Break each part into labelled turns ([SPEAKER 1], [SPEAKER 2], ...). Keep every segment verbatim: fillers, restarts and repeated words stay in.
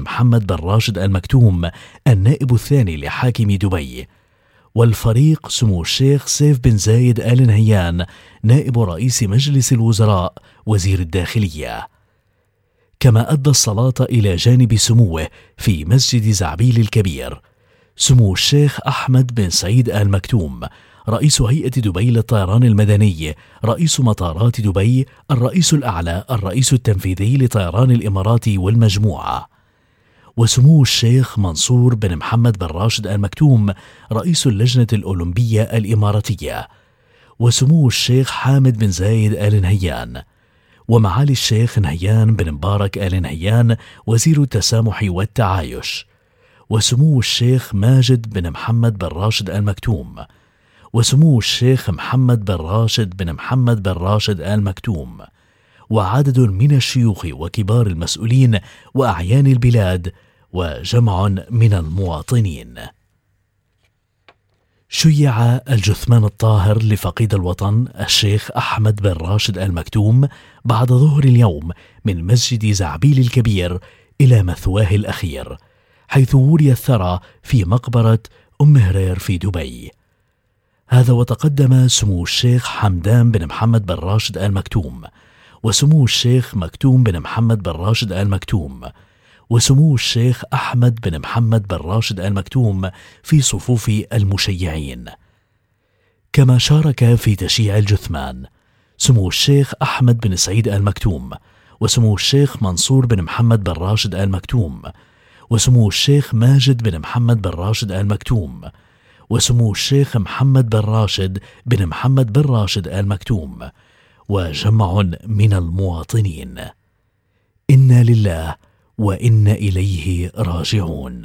[SPEAKER 1] محمد بن راشد آل مكتوم النائب الثاني لحاكم دبي، والفريق سمو الشيخ سيف بن زايد آل نهيان نائب رئيس مجلس الوزراء وزير الداخلية. كما أدى الصلاة إلى جانب سموه في مسجد زعبيل الكبير سمو الشيخ أحمد بن سعيد آل مكتوم رئيس هيئة دبي للطيران المدني، رئيس مطارات دبي، الرئيس الأعلى الرئيس التنفيذي لطيران الإمارات والمجموعة. وسمو الشيخ منصور بن محمد بن راشد آل مكتوم رئيس اللجنة الأولمبية الإماراتية. وسمو الشيخ حامد بن زايد آل نهيان. ومعالي الشيخ نهيان بن مبارك آل نهيان وزير التسامح والتعايش. وسمو الشيخ ماجد بن محمد بن راشد آل مكتوم. وسمو الشيخ محمد بن راشد بن محمد بن راشد آل مكتوم، وعدد من الشيوخ وكبار المسؤولين وأعيان البلاد وجمع من المواطنين. شيع الجثمان الطاهر لفقيد الوطن الشيخ أحمد بن راشد آل مكتوم بعد ظهر اليوم من مسجد زعبيل الكبير إلى مثواه الأخير، حيث وري الثرى في مقبرة أم هرير في دبي. هذا وتقدم سمو الشيخ حمدان بن محمد بن راشد آل مكتوم، وسمو الشيخ مكتوم بن محمد بن راشد آل مكتوم، وسمو الشيخ أحمد بن محمد بن راشد آل مكتوم في صفوف المشيعين. كما شارك في تشييع الجثمان سمو الشيخ أحمد بن سعيد آل مكتوم، وسمو الشيخ منصور بن محمد بن راشد آل مكتوم، وسمو الشيخ ماجد بن محمد بن راشد آل مكتوم، وسمو الشيخ محمد بن راشد بن محمد بن راشد آل مكتوم، وجمع من المواطنين. إنا لله وإنا إليه راجعون.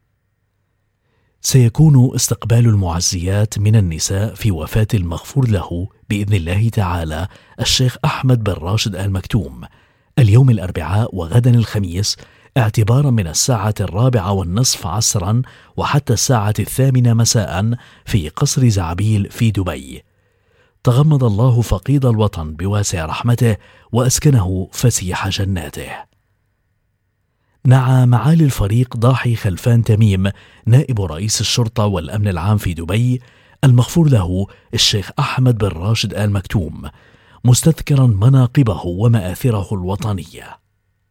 [SPEAKER 1] سيكون استقبال المعزيات من النساء في وفاة المغفور له بإذن الله تعالى الشيخ أحمد بن راشد آل مكتوم اليوم الأربعاء وغدا الخميس، اعتبارا من الساعة الرابعة والنصف عصرا وحتى الساعة الثامنة مساء في قصر زعبيل في دبي. تغمد الله فقيد الوطن بواسع رحمته وأسكنه فسيح جناته. نعى معالي الفريق ضاحي خلفان تميم نائب رئيس الشرطة والأمن العام في دبي المغفور له الشيخ أحمد بن راشد آل مكتوم، مستذكرا مناقبه ومآثره الوطنية.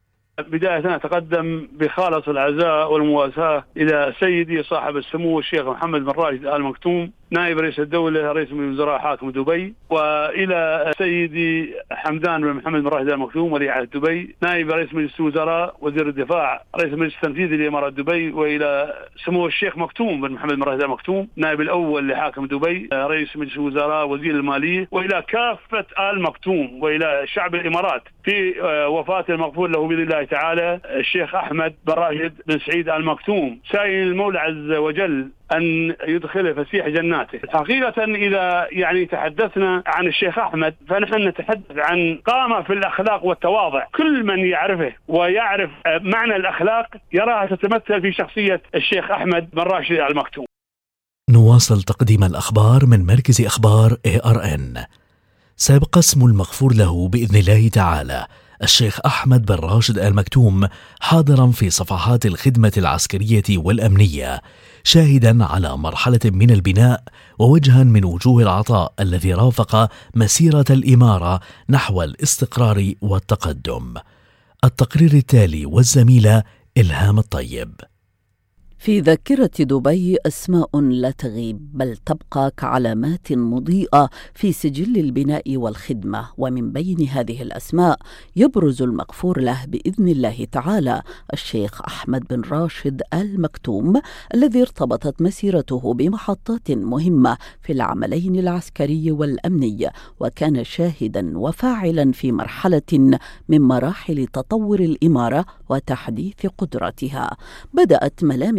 [SPEAKER 2] بداية أتقدم بخالص العزاء والمواساة إلى سيدي صاحب السمو الشيخ محمد بن راشد آل مكتوم نائب رئيس الدولة رئيس مجلس الوزراء حاكم دبي، وإلى سيدي حمدان بن محمد بن راشد آل مكتوم ولي عهد دبي نائب رئيس مجلس الوزراء وزير الدفاع رئيس المجلس التنفيذي لإمارات دبي، وإلى سمو الشيخ مكتوم بن محمد بن راشد آل مكتوم نائب الأول لحاكم دبي رئيس مجلس الوزراء وزير المالية، وإلى كافة آل مكتوم وإلى شعب الإمارات في وفاة المغفور له بإذن الله تعالى الشيخ أحمد بن راشد بن سعيد آل مكتوم، سائل المولى عز وجل أن يدخل فسيح جناته. حقيقة إذا يعني تحدثنا عن الشيخ أحمد فنحن نتحدث عن قامة في الأخلاق والتواضع، كل من يعرفه ويعرف معنى الأخلاق يراها تتمثل في شخصية الشيخ أحمد بن راشد آل مكتوم.
[SPEAKER 1] نواصل تقديم الأخبار من مركز إخبار إيه آر إن. سيبقى اسم المغفور له بإذن الله تعالى الشيخ أحمد بن راشد آل مكتوم حاضرا في صفحات الخدمة العسكرية والأمنية، شاهدا على مرحلة من البناء ووجها من وجوه العطاء الذي رافق مسيرة الإمارة نحو الاستقرار والتقدم. التقرير التالي والزميلة إلهام الطيب.
[SPEAKER 3] في ذاكرة دبي أسماء لا تغيب بل تبقى كعلامات مضيئة في سجل البناء والخدمة، ومن بين هذه الأسماء يبرز المغفور له بإذن الله تعالى الشيخ أحمد بن راشد آل مكتوم الذي ارتبطت مسيرته بمحطات مهمة في العملين العسكري والأمني، وكان شاهدا وفاعلا في مرحلة من مراحل تطور الإمارة وتحديث قدرتها. بدأت ملامح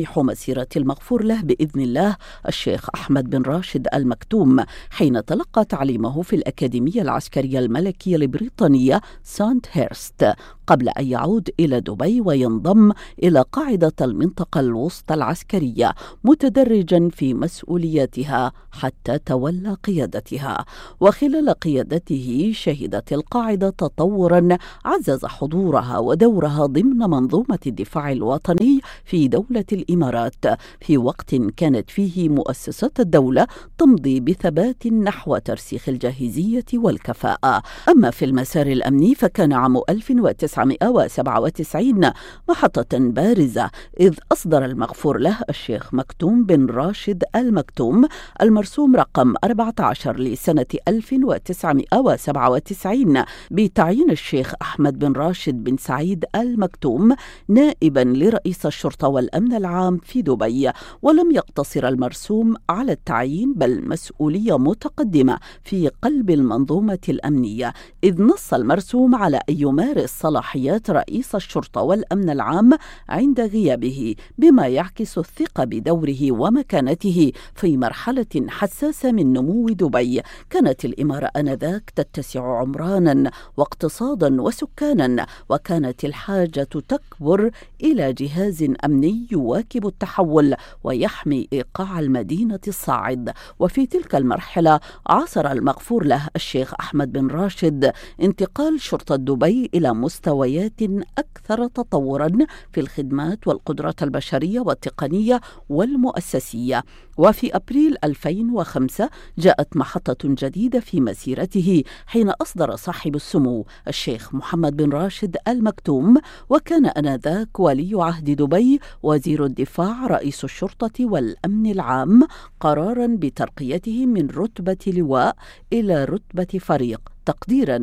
[SPEAKER 3] تفتتح مسيرة المغفور له بإذن الله الشيخ أحمد بن راشد المكتوم حين تلقى تعليمه في الأكاديمية العسكرية الملكية البريطانية سانت هيرست قبل أن يعود إلى دبي وينضم إلى قاعدة المنطقة الوسطى العسكرية متدرجا في مسؤولياتها حتى تولى قيادتها. وخلال قيادته شهدت القاعدة تطورا عزز حضورها ودورها ضمن منظومة الدفاع الوطني في دولة الإمارات في وقت كانت فيه مؤسسات الدولة تمضي بثبات نحو ترسيخ الجاهزية والكفاءة. أما في المسار الأمني فكان عام ألف وتسعمائة وسبعة وتسعين محطة بارزة، إذ أصدر المغفور له الشيخ مكتوم بن راشد المكتوم المرسوم رقم أربعة عشر لسنة ألف وتسعمائة وسبعة وتسعين بتعيين الشيخ أحمد بن راشد بن سعيد المكتوم نائبا لرئيس الشرطة والأمن العام في دبي. ولم يقتصر المرسوم على التعيين بل مسؤولية متقدمة في قلب المنظومة الأمنية، إذ نص المرسوم على أن يمارس صلاحيات رئيس الشرطة والأمن العام عند غيابه، بما يعكس الثقة بدوره ومكانته في مرحلة حساسة من نمو دبي. كانت الإمارة آنذاك تتسع عمرانا واقتصادا وسكانا، وكانت الحاجة تكبر إلى جهاز أمني يواكب التحول ويحمي إيقاع المدينة الصاعد. وفي تلك المرحلة عاصر المغفور له الشيخ أحمد بن راشد انتقال شرطة دبي إلى مستويات أكثر تطورا في الخدمات والقدرات البشرية والتقنية والمؤسسية. وفي أبريل ألفين وخمسة جاءت محطة جديدة في مسيرته حين أصدر صاحب السمو الشيخ محمد بن راشد المكتوم، وكان آنذاك ولي عهد دبي وزير الدفاع رئيس الشرطة والأمن العام، قرارا بترقيته من رتبة لواء إلى رتبة فريق تقديرا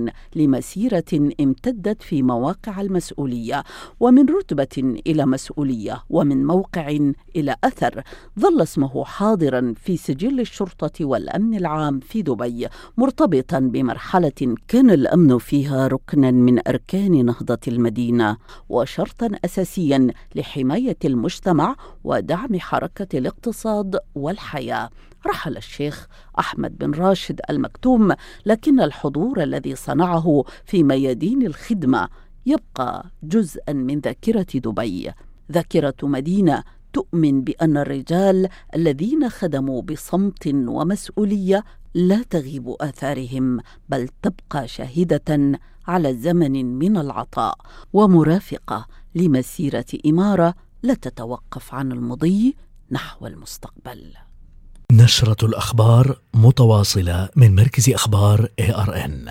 [SPEAKER 3] لمسيرة امتدت في مواقع المسؤولية، ومن رتبة إلى مسؤولية، ومن موقع إلى أثر. ظل اسمه حاضرا في سجل الشرطة والأمن العام في دبي، مرتبطا بمرحلة كان الأمن فيها ركنا من أركان نهضة المدينة وشرطا أساسيا لحماية المجتمع ودعم حركة الاقتصاد والحياة. رحل الشيخ أحمد بن راشد المكتوم، لكن الحضور الذي صنعه في ميادين الخدمة يبقى جزءا من ذاكرة دبي، ذاكرة مدينة تؤمن بأن الرجال الذين خدموا بصمت ومسؤولية لا تغيب آثارهم، بل تبقى شاهدة على زمن من العطاء ومرافقة لمسيرة إمارة لا تتوقف عن المضي نحو المستقبل.
[SPEAKER 1] نشرة الأخبار متواصلة من مركز أخبار إيه آر إن.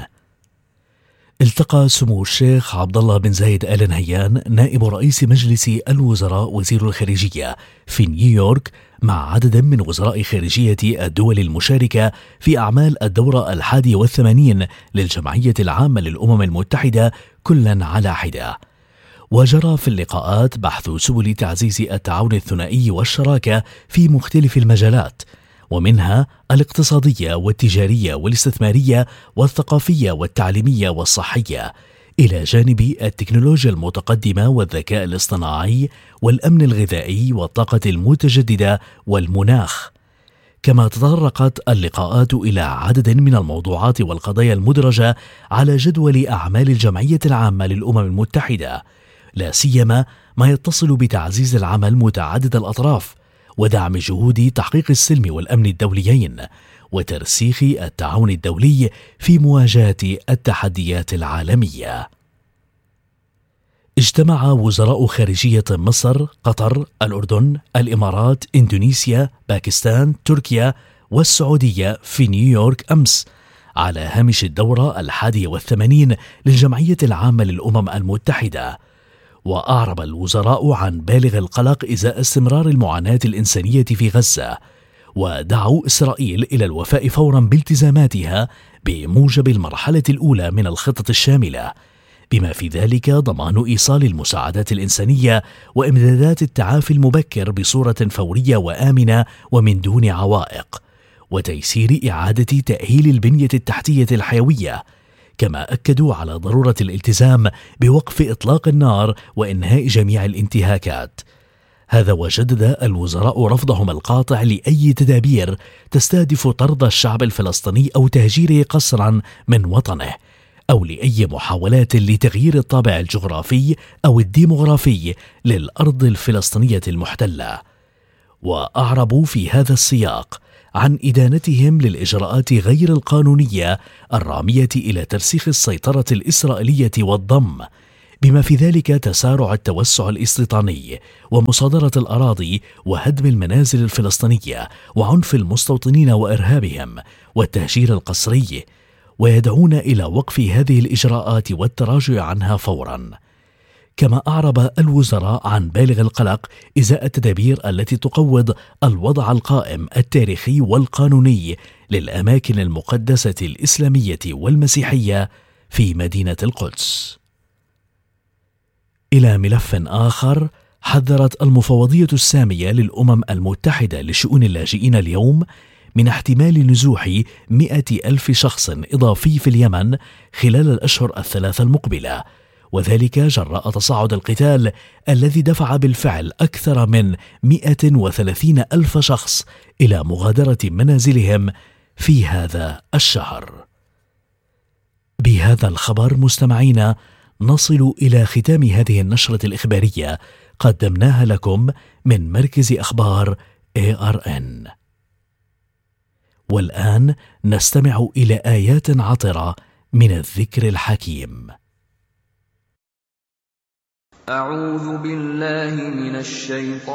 [SPEAKER 1] التقى سمو الشيخ عبد الله بن زايد آل نهيان نائب رئيس مجلس الوزراء وزير الخارجية في نيويورك مع عدد من وزراء خارجية الدول المشاركة في أعمال الدورة الحادي والثمانين للجمعية العامة للأمم المتحدة كلا على حدة. وجرى في اللقاءات بحث سبل تعزيز التعاون الثنائي والشراكة في مختلف المجالات، ومنها الاقتصادية والتجارية والاستثمارية والثقافية والتعليمية والصحية، إلى جانب التكنولوجيا المتقدمة والذكاء الاصطناعي والأمن الغذائي والطاقة المتجددة والمناخ. كما تطرقت اللقاءات إلى عدد من الموضوعات والقضايا المدرجة على جدول أعمال الجمعية العامة للأمم المتحدة، لا سيما ما يتصل بتعزيز العمل متعدد الأطراف ودعم جهود تحقيق السلم والأمن الدوليين وترسيخ التعاون الدولي في مواجهة التحديات العالمية. اجتمع وزراء خارجية مصر، قطر، الأردن، الإمارات، إندونيسيا، باكستان، تركيا والسعودية في نيويورك أمس على هامش الدورة الحادية والثمانين للجمعية العامة للأمم المتحدة. وأعرب الوزراء عن بالغ القلق إزاء استمرار المعاناة الإنسانية في غزة، ودعوا إسرائيل إلى الوفاء فورا بالتزاماتها بموجب المرحلة الأولى من الخطة الشاملة، بما في ذلك ضمان إيصال المساعدات الإنسانية وإمدادات التعافي المبكر بصورة فورية وآمنة ومن دون عوائق، وتيسير إعادة تأهيل البنية التحتية الحيوية. كما أكدوا على ضرورة الالتزام بوقف إطلاق النار وإنهاء جميع الانتهاكات. هذا وجدد الوزراء رفضهم القاطع لأي تدابير تستهدف طرد الشعب الفلسطيني أو تهجيره قسرا من وطنه، أو لأي محاولات لتغيير الطابع الجغرافي أو الديمغرافي للأرض الفلسطينية المحتلة. وأعربوا في هذا السياق عن إدانتهم للإجراءات غير القانونية الرامية إلى ترسيخ السيطرة الإسرائيلية والضم، بما في ذلك تسارع التوسع الاستيطاني ومصادرة الأراضي وهدم المنازل الفلسطينية وعنف المستوطنين وإرهابهم والتهجير القسري، ويدعون إلى وقف هذه الإجراءات والتراجع عنها فورا. كما أعرب الوزراء عن بالغ القلق إزاء التدابير التي تقوض الوضع القائم التاريخي والقانوني للأماكن المقدسة الإسلامية والمسيحية في مدينة القدس. إلى ملف آخر، حذرت المفوضية السامية للأمم المتحدة لشؤون اللاجئين اليوم من احتمال نزوح مئة ألف شخص إضافي في اليمن خلال الأشهر الثلاثة المقبلة، وذلك جراء تصاعد القتال الذي دفع بالفعل أكثر من مئة وثلاثين ألف شخص إلى مغادرة منازلهم في هذا الشهر. بهذا الخبر مستمعينا نصل إلى ختام هذه النشرة الإخبارية قدمناها لكم من مركز أخبار إيه آر إن. والآن نستمع إلى آيات عطرة من الذكر الحكيم.
[SPEAKER 4] أعوذ بالله من الشيطان